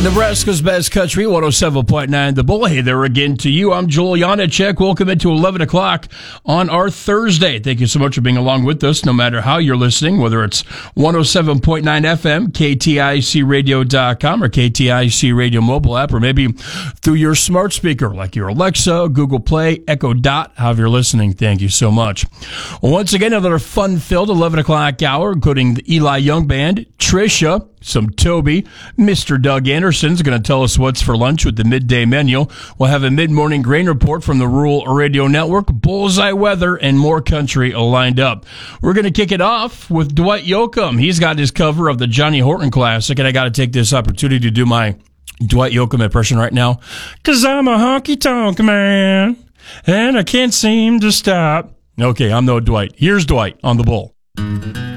Nebraska's best country, 107.9 The Bull. Hey there again to you. I'm Joel Janacek. Welcome into 11 o'clock on our Thursday. Thank you so much for being along with us, no matter how you're listening, whether it's 107.9 FM, KTICradio.com, or KTIC Radio mobile app, or maybe through your smart speaker like your Alexa, Google Play, Echo Dot, however you're listening. Thank you so much. Well, once again, another fun-filled 11 o'clock hour, including the Eli Young Band, Trisha, some Toby. Mr. Doug Anderson's going to tell us what's for lunch with the midday menu. We'll have a mid-morning grain report from the Rural Radio Network, bullseye weather, and more country lined up. We're going to kick it off with Dwight Yoakam. He's got his cover of the Johnny Horton Classic, and I got to take this opportunity to do my Dwight Yoakam impression right now, 'cause I'm a honky-tonk man, and I can't seem to stop. Okay, I'm no Dwight. Here's Dwight on the Bull.